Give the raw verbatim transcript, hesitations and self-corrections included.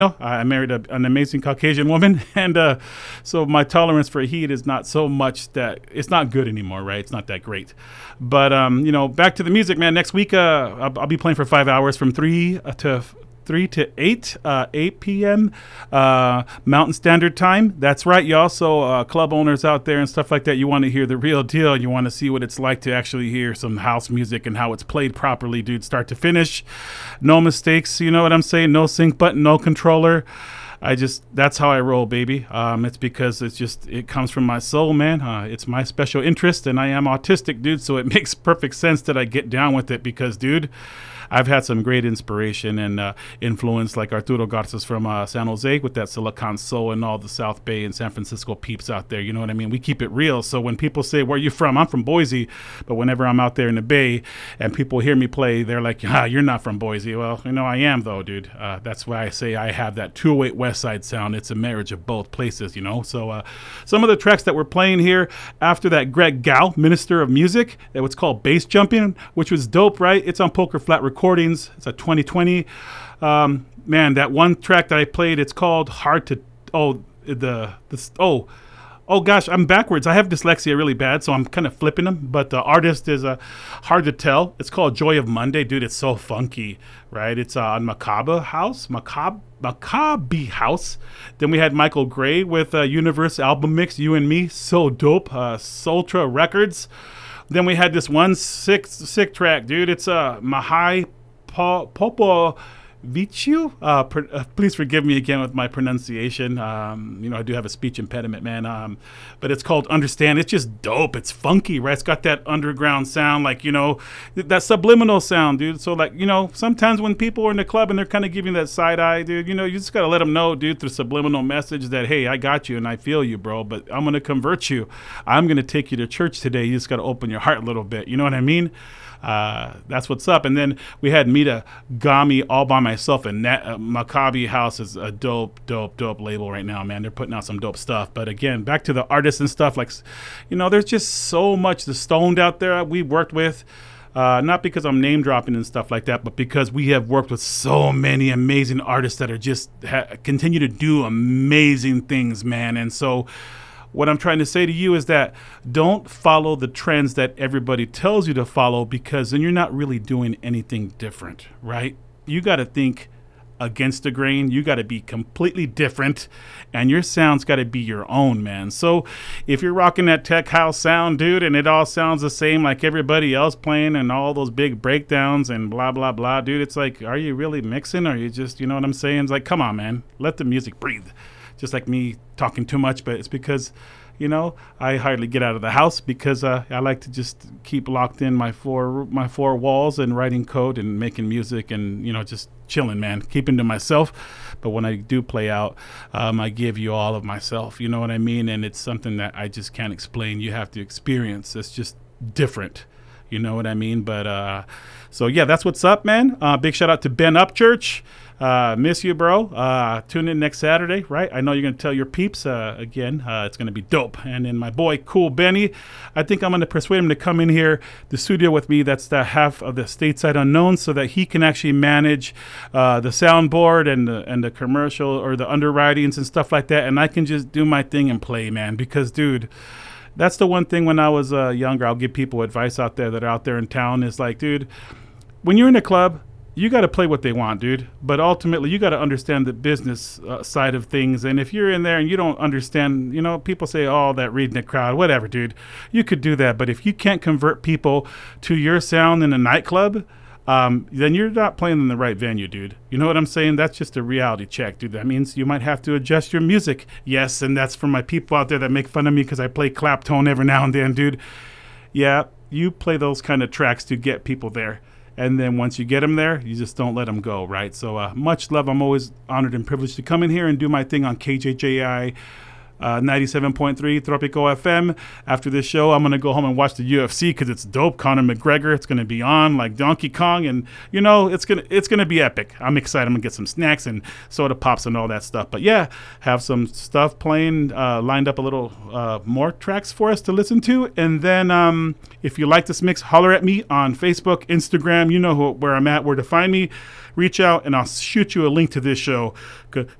know, I married a, an amazing Caucasian woman, and uh, so my tolerance for heat is not so much that it's not good anymore, right? It's not that great. But um, you know, back to the music, man. Next week, uh, I'll, I'll be playing for five hours from three uh, to three to eight, uh, eight p.m. Uh, Mountain Standard Time. That's right, y'all. So uh, club owners out there and stuff like that, you want to hear the real deal. You want to see what it's like to actually hear some house music and how it's played properly, dude, start to finish. No mistakes, you know what I'm saying? No sync button, no controller. I just, that's how I roll, baby. Um, it's because it's just, it comes from my soul, man. Uh, it's my special interest, and I am autistic, dude, so it makes perfect sense that I get down with it because, dude, I've had some great inspiration and uh, influence, like Arturo Garces from uh, San Jose with that Silicon Soul and all the South Bay and San Francisco peeps out there. You know what I mean? We keep it real. So when people say, where are you from? I'm from Boise. But whenever I'm out there in the Bay and people hear me play, they're like, ah, you're not from Boise. Well, you know, I am, though, dude. Uh, that's why I say I have that two oh eight West Side sound. It's a marriage of both places, you know? So uh, some of the tracks that we're playing here after that Greg Gal, Minister of Music, that was called Bass Jumping, which was dope, right? It's on Poker Flat Recordings. It's a twenty twenty. Um, man, that one track that I played, it's called Hard to, oh, the, the, oh, oh gosh, I'm backwards. I have dyslexia really bad, so I'm kind of flipping them. But the artist is uh, Hard to Tell. It's called Joy of Monday. Dude, it's so funky, right? It's uh, on Macabre House, Macabre, Maccabi House. Then we had Michael Gray with uh, Universe album mix, You and Me. So dope. Uh, Sultra Records. Then we had this one sick, sick track, dude. It's uh, Mahai po- Popo Vichu. Uh, per- uh, please forgive me again with my pronunciation. Um, you know, I do have a speech impediment, man. Um, but it's called Understand. It's just dope. It's funky, right? It's got that underground sound, like, you know, th- that subliminal sound, dude. So, like, you know, sometimes when people are in the club and they're kind of giving that side eye, dude, you know, you just got to let them know, dude, through subliminal message that, hey, I got you and I feel you, bro, but I'm going to convert you. I'm going to take you to church today. You just got to open your heart a little bit. You know what I mean? Uh, that's what's up. And then we had Mita Gami all by myself, and that uh, Maccabi House is a dope, dope, dope label right now, man. They're putting out some dope stuff. But again, back to the artists and stuff, like, you know, there's just so much the stoned out there we worked with. Uh, not because I'm name dropping and stuff like that, but because we have worked with so many amazing artists that are just ha- continue to do amazing things, man. And so what I'm trying to say to you is that don't follow the trends that everybody tells you to follow, because then you're not really doing anything different, right? You got to think against the grain. You got to be completely different, and your sound's got to be your own, man. So if you're rocking that tech house sound, dude, and it all sounds the same like everybody else playing and all those big breakdowns and blah, blah, blah, dude, it's like, are you really mixing? Or are you just, you know what I'm saying? It's like, come on, man. Let the music breathe. Just like me talking too much, but it's because, you know, I hardly get out of the house because uh, I like to just keep locked in my four my four walls and writing code and making music and, you know, just chilling, man, keeping to myself. But when I do play out, um, I give you all of myself, you know what I mean? And it's something that I just can't explain. You have to experience. It's just different. You know what I mean? But uh, so, yeah, that's what's up, man. Uh, big shout out to Ben Upchurch. Uh, miss you, bro. Uh, tune in next Saturday, right? I know you're going to tell your peeps uh, again. Uh, it's going to be dope. And then my boy, Cool Benny, I think I'm going to persuade him to come in here, the studio with me. That's the half of the Stateside Unknown, so that he can actually manage uh, the soundboard and the, and the commercial or the underwritings and stuff like that. And I can just do my thing and play, man. Because, dude, that's the one thing when I was uh, younger, I'll give people advice out there that are out there in town is like, dude, when you're in a club, you got to play what they want, dude. But ultimately, you got to understand the business uh, side of things. And if you're in there and you don't understand, you know, people say, oh, that reading the crowd, whatever, dude. You could do that. But if you can't convert people to your sound in a nightclub, um, then you're not playing in the right venue, dude. You know what I'm saying? That's just a reality check, dude. That means you might have to adjust your music. Yes, and that's for my people out there that make fun of me because I play clap tone every now and then, dude. Yeah, you play those kind of tracks to get people there. And then once you get them there, you just don't let them go, right? So uh, much love. I'm always honored and privileged to come in here and do my thing on K J J I uh, ninety-seven point three Tropico F M. After this show, I'm going to go home and watch the U F C because it's dope. Conor McGregor, it's going to be on like Donkey Kong. And, you know, it's going to it's gonna be epic. I'm excited. I'm going to get some snacks and soda pops and all that stuff. But, yeah, have some stuff playing, uh, lined up a little uh, more tracks for us to listen to. And then um, if you like this mix, holler at me on Facebook, Instagram. You know who, where I'm at, where to find me. Reach out, and I'll shoot you a link to this show.